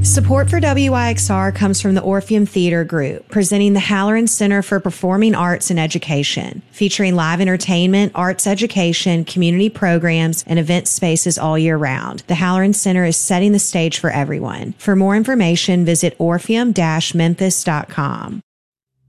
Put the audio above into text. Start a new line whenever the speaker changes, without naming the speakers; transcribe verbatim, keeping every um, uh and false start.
Support for W I X R comes from the Orpheum Theater Group, presenting the Halloran Center for Performing Arts and Education, featuring live entertainment, arts education, community programs, and event spaces all year round. The Halloran Center is setting the stage for everyone. For more information, visit orpheum dash memphis dot com.